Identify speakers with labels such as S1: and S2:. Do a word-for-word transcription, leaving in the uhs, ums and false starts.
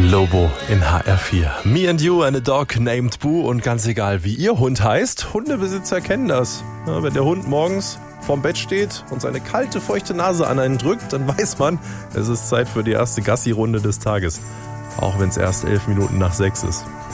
S1: Lobo in H R vier. Me and you and a dog named Boo. Und ganz egal, wie ihr Hund heißt, Hundebesitzer kennen das. Ja, wenn der Hund morgens vorm Bett steht und seine kalte, feuchte Nase an einen drückt, dann weiß man, es ist Zeit für die erste Gassi-Runde des Tages. Auch wenn es erst elf Minuten nach sechs ist.